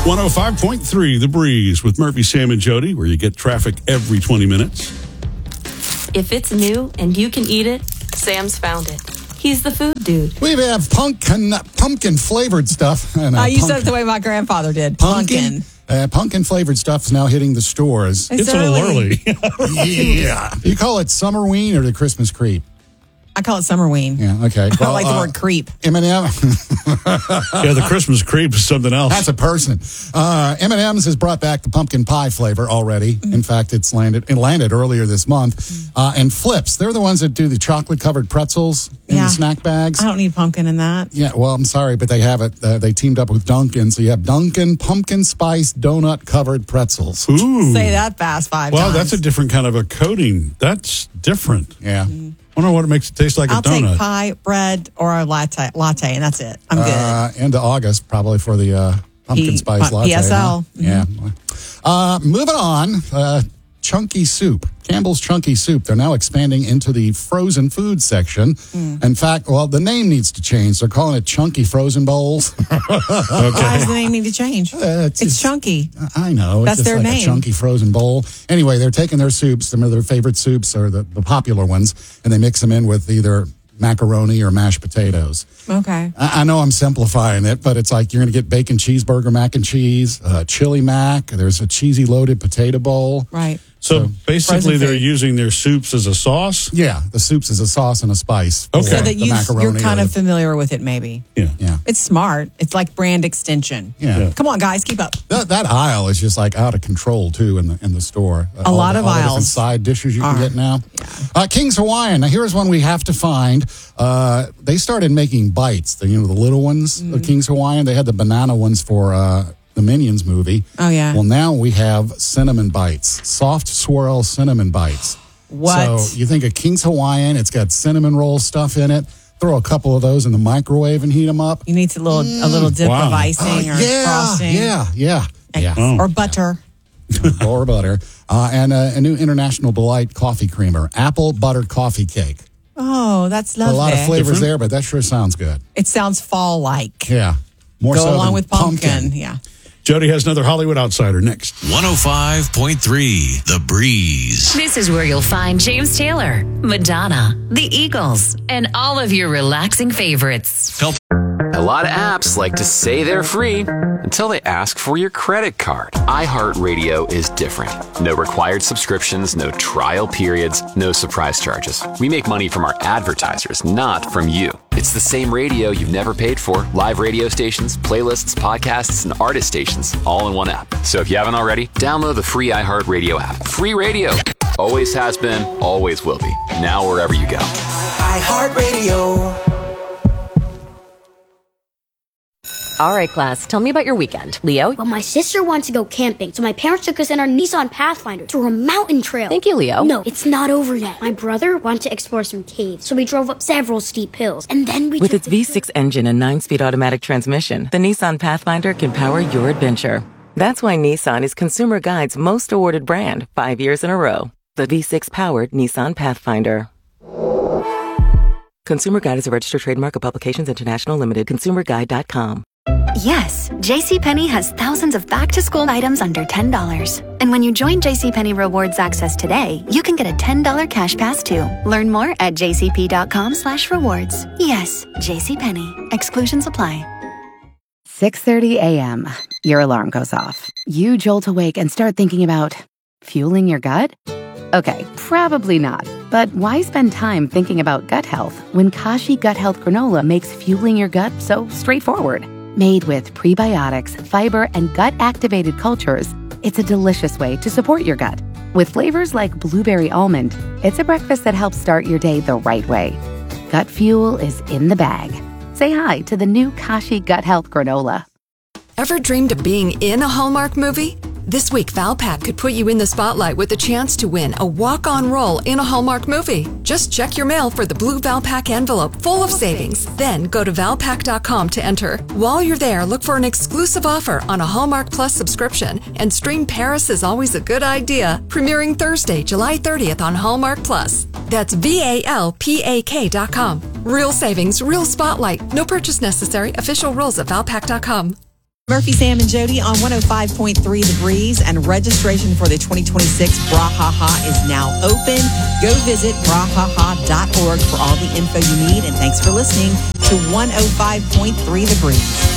105.3 The Breeze with Murphy, Sam, and Jody, where you get traffic every 20 minutes. If it's new and you can eat it, Sam's found it. He's the food dude. We have pumpkin flavored stuff. You said it the way my grandfather did. Pumpkin. Pumpkin flavored stuff is now hitting the stores. It's a little early. Yeah. You call it Summerween or the Christmas creep? I call it Summerween. Yeah, okay. I like the word creep. M&M. Yeah, the Christmas creep is something else. That's a person. M&M's has brought back the pumpkin pie flavor already. In fact, it landed earlier this month. And Flips, they're the ones that do the chocolate-covered pretzels in the snack bags. I don't need pumpkin in that. Yeah, well, I'm sorry, but they have it. They teamed up with Dunkin', so you have Dunkin' pumpkin spice donut-covered pretzels. Ooh. Say that fast 5 times. Well, that's a different kind of a coating. That's different. Yeah. I wonder what it makes it taste like I'll a donut. take pie, bread, or a latte, and that's it. I'm good. Into August, probably for the pumpkin spice latte. PSL. Huh? Yeah. Moving on, Chunky Soup. Campbell's Chunky Soup. They're now expanding into the frozen food section. In fact, well, the name needs to change. They're calling it Chunky Frozen Bowls. Why does the name need to change? It's chunky. I know. That's it's just their like name. a chunky frozen bowl. Anyway, they're taking their soups, some of their favorite soups or the popular ones, and they mix them in with either macaroni or mashed potatoes. Okay. I know I'm simplifying it, but it's like you're going to get bacon cheeseburger mac and cheese, chili mac. There's a cheesy loaded potato bowl. Right. So basically, they're food. using their soups as a sauce? Yeah, the soups is a sauce and a spice. Okay. So that The macaroni you're kind or of familiar with it, maybe. Yeah. Yeah. It's smart. It's like brand extension. Yeah. Come on, guys, keep up. That aisle is just like out of control too in the store. A lot of all the different aisles side dishes you can are. get now. King's Hawaiian. Now here's one we have to find. They started making bites. The little ones of King's Hawaiian. They had the banana ones for the Minions movie. Oh, yeah. Well, now we have cinnamon bites, soft swirl cinnamon bites. What? So you think of King's Hawaiian? It's got cinnamon roll stuff in it. Throw a couple of those in the microwave and heat them up. You need a little dip Wow. of icing or frosting. Yeah. Or butter. Or butter. And a new International Delight coffee creamer, apple butter coffee cake. Oh, that's lovely. A lot of flavors there, but that sure sounds good. It sounds fall-like. Yeah. More Go so along than with pumpkin. Yeah. Jody has another Hollywood Outsider next. 105.3 The Breeze. This is where you'll find James Taylor, Madonna, the Eagles, and all of your relaxing favorites. A lot of apps like to say they're free until they ask for your credit card. iHeartRadio is different. No required subscriptions, no trial periods, no surprise charges. We make money from our advertisers, not from you. It's the same radio you've never paid for. Live radio stations, playlists, podcasts, and artist stations, all in one app. So if you haven't already, download the free iHeartRadio app. Free radio. Always has been, always will be. Now wherever you go. iHeartRadio. All right, class, tell me about your weekend. Leo? Well, my sister wanted to go camping, so my parents took us in our Nissan Pathfinder to a mountain trail. Thank you, Leo. No, it's not over yet. My brother wanted to explore some caves, so we drove up several steep hills, and then we With its V6 engine and 9-speed automatic transmission, the Nissan Pathfinder can power your adventure. That's why Nissan is Consumer Guide's most awarded brand 5 years in a row. The V6-powered Nissan Pathfinder. Consumer Guide is a registered trademark of Publications International Limited. ConsumerGuide.com. Yes, JCPenney has thousands of back-to-school items under $10. And when you join JCPenney Rewards Access today, you can get a $10 cash pass too. Learn more at jcp.com/rewards. Yes, JCPenney. Exclusions apply. 6:30 a.m. Your alarm goes off. You jolt awake and start thinking about fueling your gut? Okay, probably not. But why spend time thinking about gut health when Kashi Gut Health Granola makes fueling your gut so straightforward? Made with prebiotics, fiber, and gut-activated cultures, it's a delicious way to support your gut. With flavors like blueberry almond, it's a breakfast that helps start your day the right way. Gut fuel is in the bag. Say hi to the new Kashi Gut Health Granola. Ever dreamed of being in a Hallmark movie? This week, Valpak could put you in the spotlight with a chance to win a walk-on role in a Hallmark movie. Just check your mail for the blue Valpak envelope full of savings. Then go to Valpak.com to enter. While you're there, look for an exclusive offer on a Hallmark Plus subscription and stream Paris is Always a Good Idea, premiering Thursday, July 30th on Hallmark Plus. That's VALPAK.com. Real savings, real spotlight. No purchase necessary. Official rules at Valpak.com. Murphy, Sam, and Jody on 105.3 The Breeze, and registration for the 2026 Brawhaha is now open. Go visit brawhaha.org for all the info you need, and thanks for listening to 105.3 The Breeze.